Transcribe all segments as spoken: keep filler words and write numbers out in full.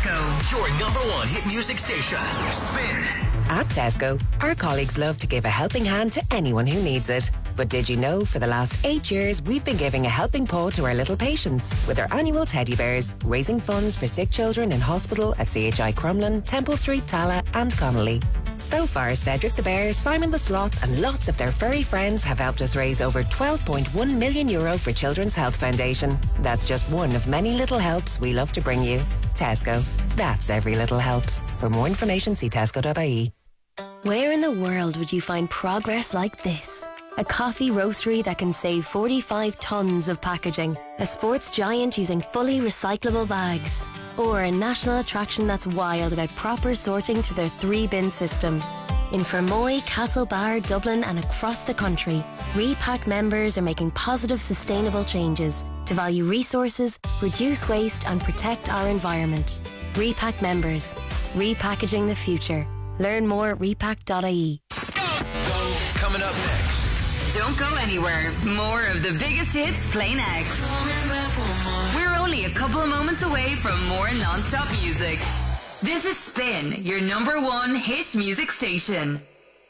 Tesco. Your number one hit music station. Spin. At Tesco, our colleagues love to give a helping hand to anyone who needs it. But did you know for the last eight years we've been giving a helping paw to our little patients with our annual teddy bears, raising funds for sick children in hospital at C H I Crumlin, Temple Street, Tala and Connolly. So far, Cedric the Bear, Simon the Sloth and lots of their furry friends have helped us raise over twelve point one million euro for Children's Health Foundation. That's just one of many little helps we love to bring you. Tesco. That's every little helps. For more information, see tesco dot I E. Where in the world would you find progress like this? A coffee roastery that can save forty-five tonnes of packaging. A sports giant using fully recyclable bags. Or a national attraction that's wild about proper sorting through their three-bin system. In Fermoy, Castlebar, Dublin and across the country, Repack members are making positive, sustainable changes to value resources, reduce waste and protect our environment. Repack members. Repackaging the future. Learn more at repack dot I E. Coming up next. Don't go anywhere. More of the biggest hits play next. We're only a couple of moments away from more non-stop music. This is Spin, your number one hit music station.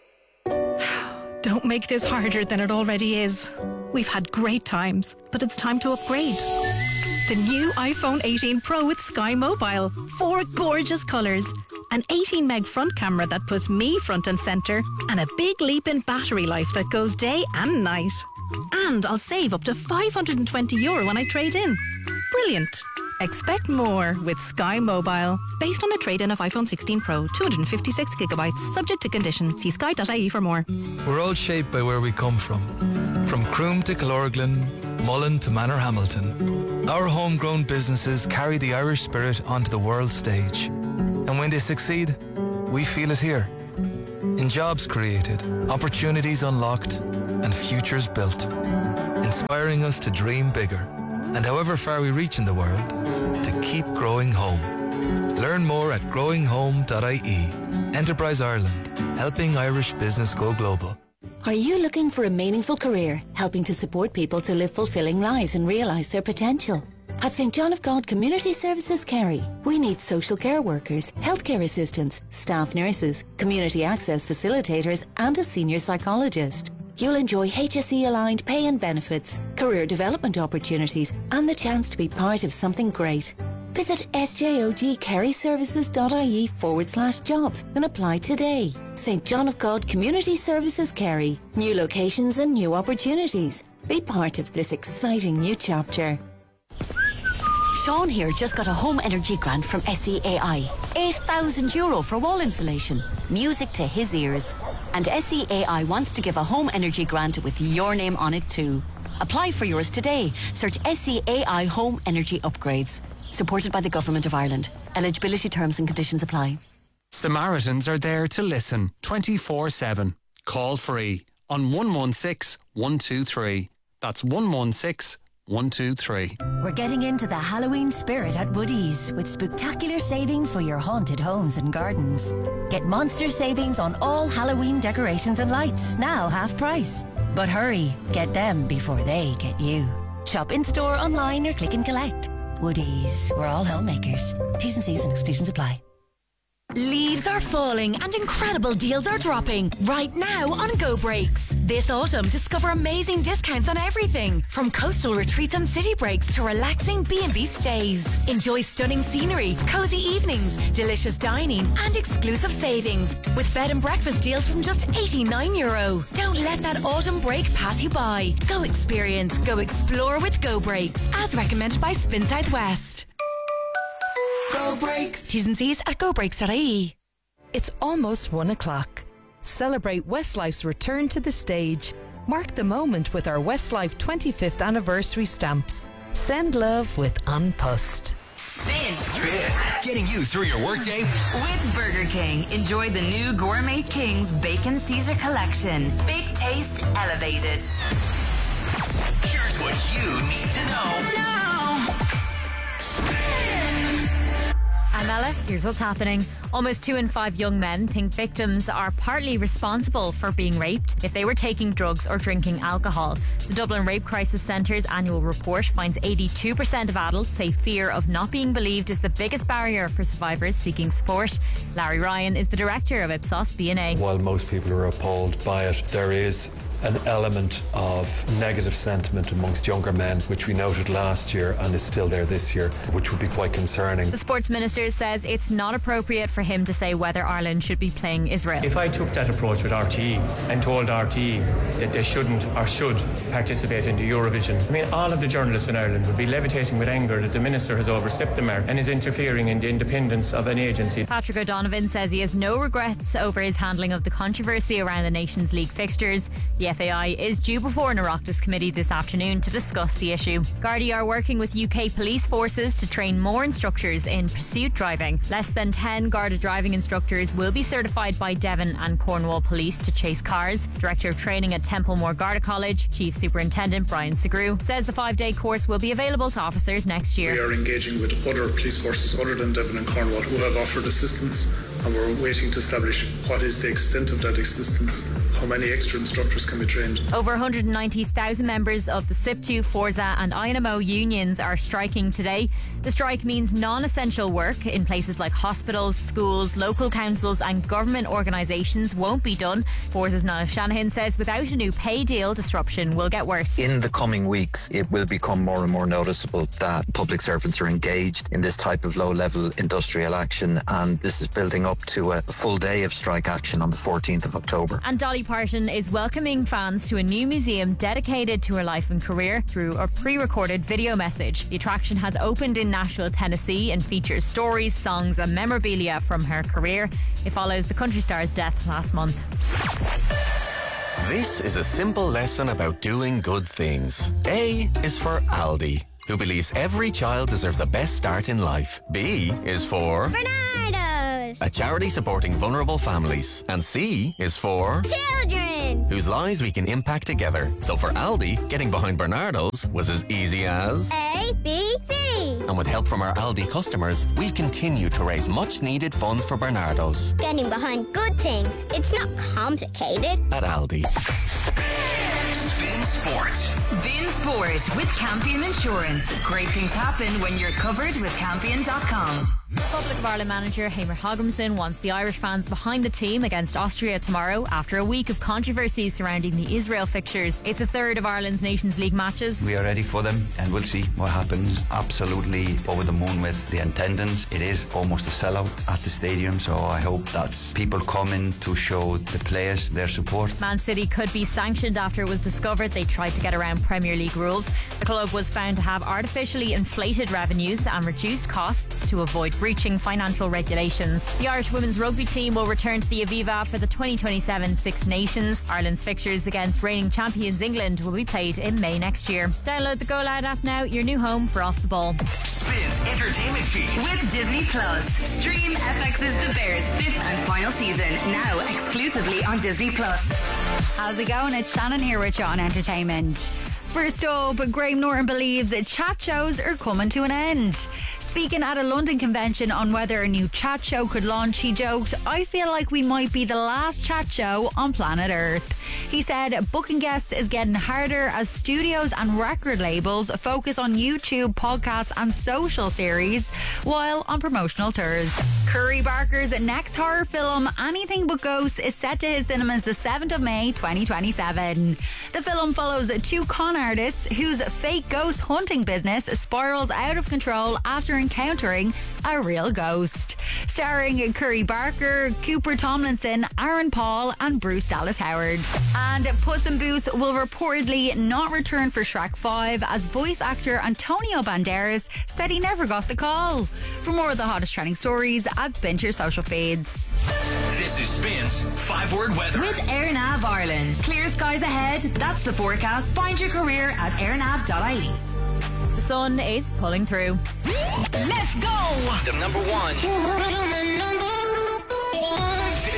Don't make this harder than it already is. We've had great times, but it's time to upgrade. The new iPhone eighteen Pro with Sky Mobile. Four gorgeous colours. An eighteen meg front camera that puts me front and centre. And a big leap in battery life that goes day and night. And I'll save up to five hundred twenty euro when I trade in. Brilliant. Expect more with Sky Mobile. Based on a trade-in of iPhone sixteen Pro, two hundred fifty-six gigabytes. Subject to condition. See sky dot I E for more. We're all shaped by where we come from. From Croom to Killorglin, Mullen to Manorhamilton. Our homegrown businesses carry the Irish spirit onto the world stage. And when they succeed, we feel it here. In jobs created, opportunities unlocked, and futures built. Inspiring us to dream bigger. And however far we reach in the world, to keep growing home. Learn more at growing home dot I E. Enterprise Ireland, helping Irish business go global. Are you looking for a meaningful career, helping to support people to live fulfilling lives and realise their potential? At Saint John of God Community Services Kerry, we need social care workers, healthcare assistants, staff nurses, community access facilitators and a senior psychologist. You'll enjoy H S E-aligned pay and benefits, career development opportunities and the chance to be part of something great. Visit sjogkerryservices.ie forward slash jobs and apply today. Saint John of God Community Services Kerry. New locations and new opportunities. Be part of this exciting new chapter. Sean here just got a home energy grant from S E A I. eight thousand euro for wall insulation. Music to his ears. And S E A I wants to give a home energy grant with your name on it too. Apply for yours today. Search S E A I Home Energy Upgrades. Supported by the Government of Ireland. Eligibility terms and conditions apply. Samaritans are there to listen twenty-four seven. Call free on one one six, one two three. That's one one six, one two three. We're getting into the Halloween spirit at Woodies with spectacular savings for your haunted homes and gardens. Get monster savings on all Halloween decorations and lights, now half price. But hurry, get them before they get you. Shop in store, online or click and collect. Woodies, we're all homemakers. T's and C's and exclusions apply. Leaves are falling and incredible deals are dropping right now on Go Breaks. This autumn, discover amazing discounts on everything from coastal retreats and city breaks to relaxing B and B stays. Enjoy stunning scenery, cozy evenings, delicious dining and exclusive savings with bed and breakfast deals from just eighty-nine euro. Don't let that autumn break pass you by. Go experience, go explore with Go Breaks as recommended by Spin Southwest. Go Breaks. T's and C's at go breaks dot I E. It's almost one o'clock. Celebrate Westlife's return to the stage. Mark the moment with our Westlife twenty-fifth anniversary stamps. Send love with An Post. Spin. Spin. Getting you through your workday. With Burger King, enjoy the new Gourmet King's Bacon Caesar Collection. Big taste elevated. Here's what you need to know. No. And Mella, here's what's happening. Almost two in five young men think victims are partly responsible for being raped if they were taking drugs or drinking alcohol. The Dublin Rape Crisis Centre's annual report finds eighty-two percent of adults say fear of not being believed is the biggest barrier for survivors seeking support. Larry Ryan is the director of Ipsos B N A. While most people are appalled by it, there is an element of negative sentiment amongst younger men, which we noted last year and is still there this year, which would be quite concerning. The Sports Minister says it's not appropriate for him to say whether Ireland should be playing Israel. If I took that approach with R T E and told R T E that they shouldn't or should participate in the Eurovision, I mean, all of the journalists in Ireland would be levitating with anger that the Minister has overstepped the mark and is interfering in the independence of an agency. Patrick O'Donovan says he has no regrets over his handling of the controversy around the Nations League fixtures. The F A I is due before an Oireachtas committee this afternoon to discuss the issue. Gardaí are working with U K police forces to train more instructors in pursuit driving. Less than ten Garda driving instructors will be certified by Devon and Cornwall Police to chase cars. Director of Training at Templemore Garda College, Chief Superintendent Brian Segru, says the five-day course will be available to officers next year. We are engaging with other police forces other than Devon and Cornwall who have offered assistance, and we're waiting to establish what is the extent of that assistance, how many extra instructors can be trained. Over one hundred ninety thousand members of the S I P T U, Forza and I N M O unions are striking today. The strike means non-essential work in places like hospitals, schools, local councils and government organisations won't be done. Forza's Niall Shanahan says without a new pay deal, disruption will get worse. In the coming weeks, it will become more and more noticeable that public servants are engaged in this type of low-level industrial action, and this is building up to a full day of strike action on the fourteenth of October. And Dolly Parton is welcoming fans to a new museum dedicated to her life and career through a pre-recorded video message. The attraction has opened in Nashville, Tennessee and features stories, songs and memorabilia from her career. It follows the country star's death last month. This is a simple lesson about doing good things. A is for Aldi, who believes every child deserves the best start in life. B is for Bernardo's, a charity supporting vulnerable families. And C is for children, whose lives we can impact together. So for Aldi, getting behind Bernardo's was as easy as A, B, C. And with help from our Aldi customers, we've continued to raise much needed funds for Bernardo's. Getting behind good things, it's not complicated. At Aldi. Spin Sport. Spin Sport with Campion Insurance. Great things happen when you're covered with Campion dot com. Republic of Ireland manager Heimir Hagumsson wants the Irish fans behind the team against Austria tomorrow after a week of controversy surrounding the Israel fixtures. It's a third of Ireland's Nations League matches. We are ready for them and we'll see what happens. Absolutely over the moon with the attendance. It is almost a sellout at the stadium, so I hope that people come in to show the players their support. Man City could be sanctioned after it was discovered they tried to get around Premier League rules. The club was found to have artificially inflated revenues and reduced costs to avoid breaching financial regulations. The Irish women's rugby team will return to the Aviva for the twenty twenty-seven Six Nations. Ireland's fixtures against reigning champions England will be played in May next year. Download the Go Loud app now, your new home for Off the Ball. Spins entertainment feed with Disney Plus. Stream F X's The Bears fifth and final season now exclusively on Disney Plus. How's it going? It's Shannon here with you on Entertainment. First up, Graham Norton believes that chat shows are coming to an end. Speaking at a London convention on whether a new chat show could launch, he joked, "I feel like we might be the last chat show on planet Earth." He said booking guests is getting harder as studios and record labels focus on YouTube, podcasts and social series while on promotional tours. Curry Barker's next horror film, Anything But Ghosts, is set to hit cinemas the seventh of May twenty twenty-seven. The film follows two con artists whose fake ghost hunting business spirals out of control after encountering a real ghost. Starring Curry Barker, Cooper Tomlinson, Aaron Paul and Bruce Dallas Howard. And Puss in Boots will reportedly not return for Shrek five as voice actor Antonio Banderas said he never got the call. For more of the hottest trending stories, add Spin to your social feeds. This is Spin's five-word weather. With AirNav Ireland. Clear skies ahead. That's the forecast. Find your career at airnav dot I E. The sun is pulling through. Let's go! The number one. This is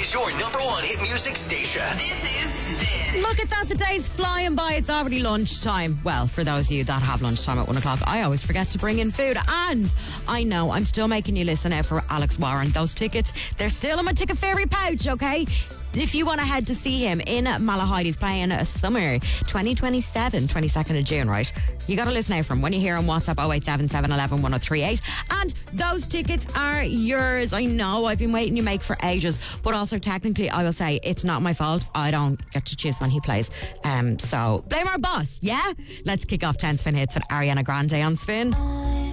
is your number one hit music station. This is Spin. Look at that, the day's flying by. It's already lunchtime. Well, for those of you that have lunchtime at one o'clock, I always forget to bring in food. And I know I'm still making you listen out for Alex Warren. Those tickets, they're still in my Ticket Fairy pouch, okay? If you want to head to see him in Malahide, he's playing a summer twenty twenty-seven, twenty-second of June, right? You got to listen out for him when you hear on WhatsApp oh eight seven seven, one one, one oh three eight. And those tickets are yours. I know I've been waiting you make for ages, but also technically I will say it's not my fault. I don't get to choose when he plays. Um, so blame our boss, yeah? Let's kick off ten Spin Hits with Ariana Grande on Spin.